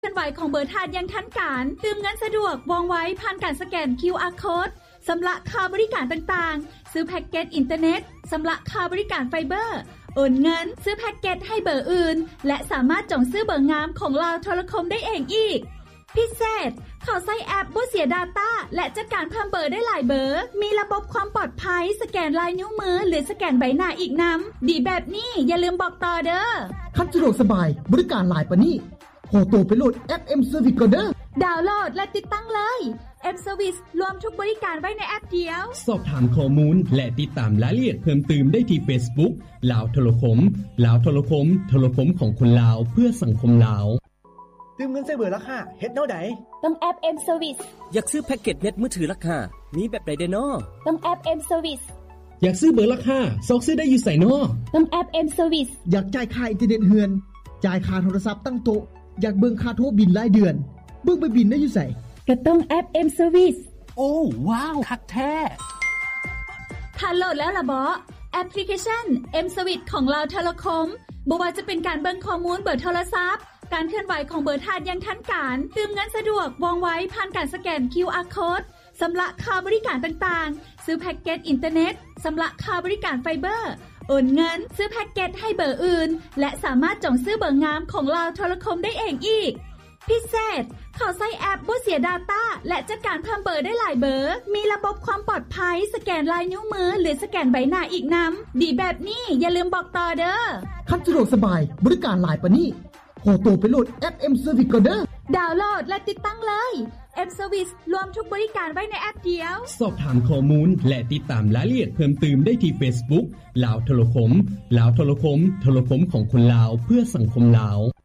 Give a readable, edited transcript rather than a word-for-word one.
เคลื่อนไหวของเบอร์ธาตุยังทันการเติมเงินสะดวกวางไว้ผ่านการสแกน QR Code สำหรับค่าบริการต่างๆซื้อแพ็กเกจอินเทอร์เน็ตสำหรับค่าบริการไฟเบอร์โอนเงินซื้อแพ็กเกจให้เบอร์อื่นและสามารถจองซื้อเบอร์งามของลาวโทรคมได้เองอีกพิเศษเขาใช้แอปบ่เสีย Data และจัดการเพิ่มเบอร์ได้หลายเบอร์มีระบบความปลอดภัยสแกนลายนิ้วมือหรือสแกนใบหน้าอีกนำดีแบบนี้อย่าลืมบอกต่อเด้อคันสะดวกสบายบริการหลายปานนี้โหตัวไปโหลดแอป M Service ก่อนเด้อดาวน์โหลดและติดตั้งเลย M Service รวมทุกบริการไว้ในแอปเดียวสอบถามข้อมูลและติดตามรายละเอียดเพิ่มเติมได้ที่ Facebook ลาวโทรคมลาวโทรคมโทรคมของคนลาวเพื่อสังคมลาวตื่มเงินใส่เบอร์ราคาเฮ็ดแนวใดต้องแอป M Service อยากซื้อแพ็กเกจเน็ตมือถือราคามีแบบใดเด้อน้อต้องแอป M Service อยากซื้อเบอร์ราคาซอกซื้อได้อยู่ไสน้อต้องแอป M Service อยากจ่ายค่าอินเทอร์เน็ตเฮือนจ่ายค่าโทรศัพท์ตั้งโต๊ะอยากเบิ่งค่าโทรบินรายเดือนเบิ่งไปบินได้อยู่ไสก็ต้องแอป M Service โอ้ว้าวคักแท้ถ้าโหลดแล้วล่ะบ่แอปพลิเคชัน M Service ของเราโทรคมบ่ว่าจะเป็นการเบิ่งข้อมูลเบอร์โทรศัพท์การเคลื่อนไหวของเบอร์ธาตุยังทันการเติมเงินสะดวกวางไว้ผ่านการสแกน QR Code สำหรับค่าบริการต่างๆซื้อแพ็กเกจอินเทอร์เน็ตสำหรับค่าบริการไฟเบอร์โอนเงินซื้อแพ็กเกจให้เบอร์อื่นและสามารถจองซื้อเบอร์งามของเราโทรคมได้เองอีกพิเศษเขาใช้แอปบ่เสีย Data และจัดการเพิ่มเบอร์ได้หลายเบอร์มีระบบความปลอดภัยสแกนลายนิ้วมือหรือสแกนใบหน้าอีกนำดีแบบนี้อย่าลืมบอกต่อเด้อคันสะดวกสบายบริการหลายปานนี้โหตัวไปโหลดแอป M Service ก่อนเด้อดาวน์โหลดและติดตั้งเลย M Service รวมทุกบริการไว้ในแอปเดียวสอบถามข้อมูลและติดตามรายละเอียดเพิ่มเติมได้ที่ Facebook ลาวโทรคมลาวโทรคมโทรคมของคนลาวเพื่อสังคมลาว